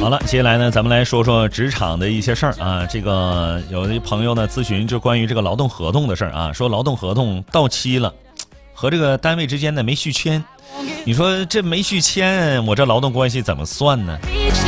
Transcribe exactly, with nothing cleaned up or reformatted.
好了，接下来呢，咱们来说说职场的一些事儿啊。这个有的朋友呢咨询就关于这个劳动合同的事儿啊，说劳动合同到期了，和这个单位之间呢没续签，你说这没续签，我这劳动关系怎么算呢？